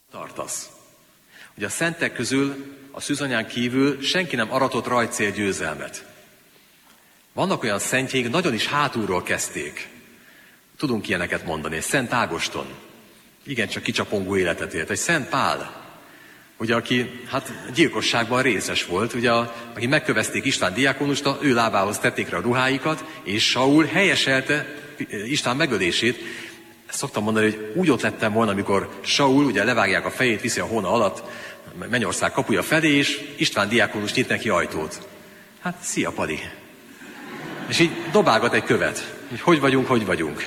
tartasz. Ugye a szentek közül, a szűzanyán kívül senki nem aratott rajtcél győzelmet. Vannak olyan szentjeink, nagyon is hátulról kezdték. Tudunk ilyeneket mondani. Egy Szent Ágoston, igencsak kicsapongó életet élt. Egy Szent Pál, ugye, aki gyilkosságban részes volt, ugye, aki megkövezték István diákonust, ő lábához tették rá a ruháikat, és Saul helyeselte István megölését. Szoktam mondani, hogy úgy ott lettem volna, amikor Saul, ugye levágják a fejét, viszi a hóna alatt, Mennyország kapuja felé, és István diákonus nyit neki ajtót. Hát, szia, Pali! És így dobálgat egy követ. Hogy vagyunk?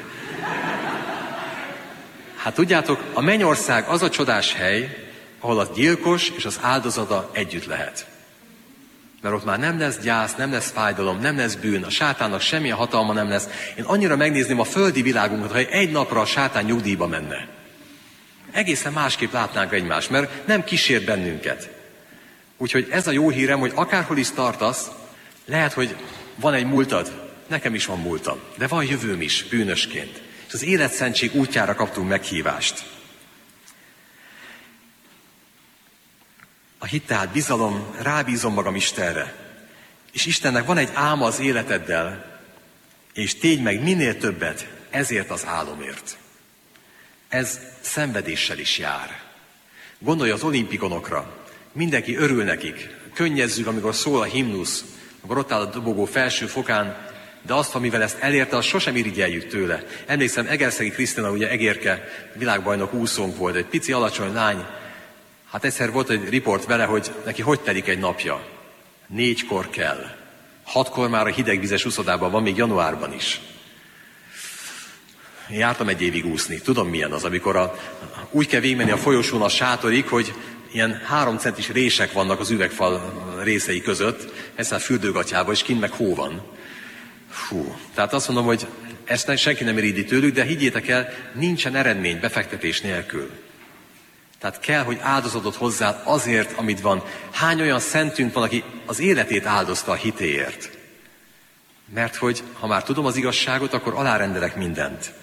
Hát tudjátok, a Mennyország az a csodás hely, ahol a gyilkos és az áldozata együtt lehet. Mert ott már nem lesz gyász, nem lesz fájdalom, nem lesz bűn, a sátánnak semmilyen hatalma nem lesz. Én annyira megnézném a földi világunkat, ha egy napra a sátán nyugdíjba menne. Egészen másképp látnánk egymást, mert nem kísér bennünket. Úgyhogy ez a jó hírem, hogy akárhol is tartasz, lehet, hogy van egy múltad, nekem is van múltam, de van jövőm is bűnösként. És az életszentség útjára kaptunk meghívást. A hit tehát bizalom, rábízom magam Istenre. És Istennek van egy álma az életeddel, és tégy meg minél többet ezért az álomért. Ez szenvedéssel is jár. Gondolj az olimpikonokra, mindenki örül nekik, könnyezzük, amikor szól a himnusz, amikor ott áll a dobogó felső fokán, de azt, amivel ezt elérte, azt sosem irigyeljük tőle. Emlékszem, Egerszegi Krisztina, ugye Egérke világbajnok úszónk volt, egy pici alacsony lány. Hát egyszer volt egy riport vele, hogy neki hogy telik egy napja. 4-kor kell. 6-kor már a hidegvizes úszodában van, még januárban is. Én jártam egy évig úszni. Tudom, milyen az, amikor úgy kell végigmenni a folyosón a sátorig, hogy ilyen 3 centis rések vannak az üvegfal részei között, ezzel fürdőgatyában, és kint meg hó van. Fú, tehát azt mondom, hogy ezt senki nem irigyli tőlük, de higgyétek el, nincsen eredmény befektetés nélkül. Tehát kell, hogy áldozatot hozzá azért, amit van. Hány olyan szentünk van, aki az életét áldozta a hitéért? Mert hogy, ha már tudom az igazságot, akkor alárendelek mindent.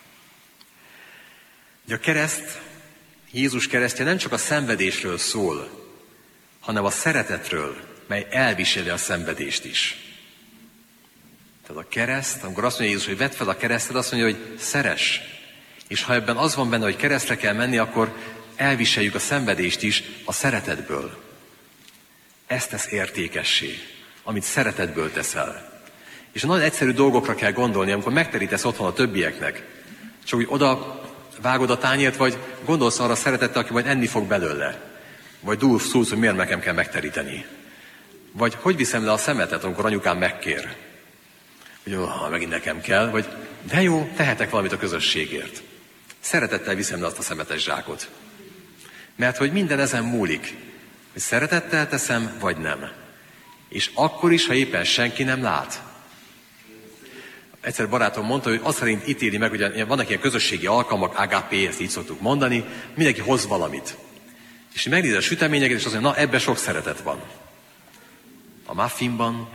De a kereszt, Jézus keresztje nem csak a szenvedésről szól, hanem a szeretetről, mely elviseli a szenvedést is. Tehát a kereszt, amikor azt mondja Jézus, hogy vedd fel a keresztet, azt mondja, hogy szeress. És ha ebben az van benne, hogy keresztre kell menni, akkor elviseljük a szenvedést is a szeretetből. Ezt tesz értékessé, amit szeretetből teszel. És nagyon egyszerű dolgokra kell gondolni, amikor megterítesz otthon a többieknek. Csak úgy oda vágod a tányért, vagy gondolsz arra a szeretettel, aki majd enni fog belőle. Vagy szólsz, hogy miért nekem kell megteríteni. Vagy hogy viszem le a szemetet, amikor anyukám megkér. Hogy megint nekem kell, vagy de jó, tehetek valamit a közösségért. Szeretettel viszem le azt a szemetes zsákot. Mert hogy minden ezen múlik, hogy szeretettel teszem, vagy nem. És akkor is, ha éppen senki nem lát. Egyszer barátom mondta, hogy azt szerint ítéli meg, hogy vannak ilyen közösségi alkalmak, AGP, ezt így szoktuk mondani, mindenki hoz valamit. És megnézi a süteményeket, és azt mondja, na ebben sok szeretet van. A muffinban,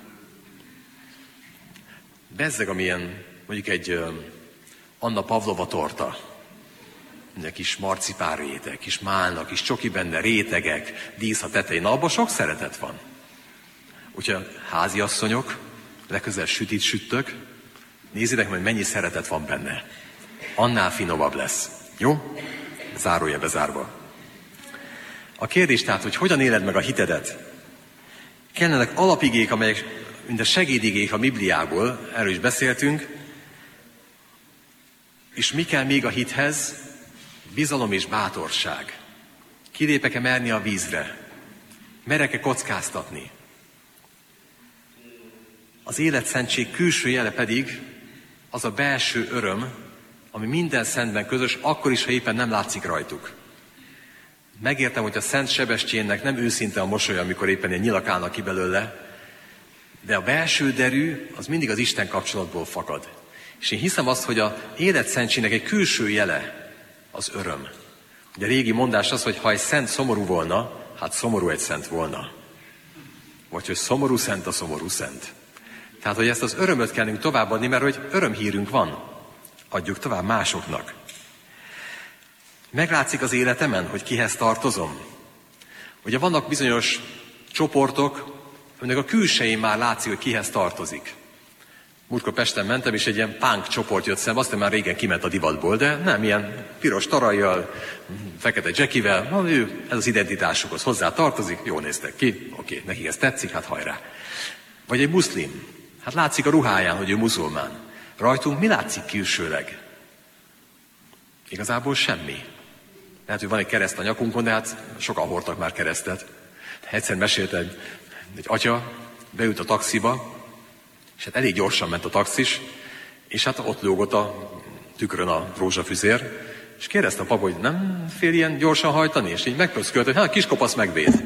bezzeg, amilyen mondjuk egy Anna Pavlova torta. Minden kis marcipán réteg, kis málna, kis csoki benne, rétegek, dísz a tetején. Na, abban sok szeretet van. Úgyhogy a háziasszonyok, legközelebb sütit süttök, nézzétek meg, mennyi szeretet van benne. Annál finomabb lesz. Jó? Zárójelbe zárva. A kérdés tehát, hogy hogyan éled meg a hitedet? Kellenek alapigék, amelyek mint a segédigék a Bibliából, erről is beszéltünk. És mi kell még a hithez? Bizalom és bátorság. Kilépek-e merni a vízre? Merek-e kockáztatni? Az életszentség külső jele pedig az a belső öröm, ami minden szentben közös, akkor is, ha éppen nem látszik rajtuk. Megértem, hogy a Szent Sebestyénnek nem őszinte a mosolya, amikor éppen ilyen nyilak állnak ki belőle, de a belső derű az mindig az Isten kapcsolatból fakad. És én hiszem azt, hogy az életszentségnek egy külső jele az öröm. Ugye a régi mondás az, hogy ha egy szent szomorú volna, hát szomorú egy szent volna. Vagy hogy szomorú szent a szomorú szent. Tehát, hogy ezt az örömöt kellünk továbbadni, mert hogy örömhírünk van. Adjuk tovább másoknak. Meglátszik az életemen, hogy kihez tartozom? Ugye vannak bizonyos csoportok, aminek a külsején már látszik, hogy kihez tartozik. Múltkor Pesten mentem, és egy ilyen punk csoport jött szembe, aztán már régen kiment a divatból, de nem, ilyen piros tarajjal, fekete jackivel, ő, ez az identitásukhoz hozzá tartozik, jól néztek ki, oké, nekik ez tetszik, hát hajrá. Vagy egy muszlim, hát látszik a ruháján, hogy ő muzulmán. Rajtunk mi látszik külsőleg? Igazából semmi. Lehet, hogy van egy kereszt a nyakunkon, de hát sokan hordtak már keresztet. Egyszer mesélt egy atya, beült a taxiba, és hát elég gyorsan ment a taxis, és hát ott lógott a tükrön a rózsafüzér, és kérdezte a pap, hogy nem fél ilyen gyorsan hajtani, és így megpöszkölt, hogy hát kiskopasz megvéd.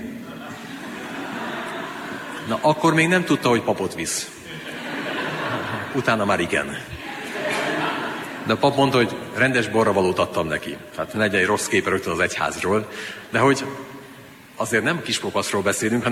Na, akkor még nem tudta, hogy papot visz. Utána már igen. De a pap mondta, hogy rendes borravalót adtam neki. Hát ne legyen egy rossz kép rögtön az egyházról, de hogy azért nem kiskopaszról beszélünk, hanem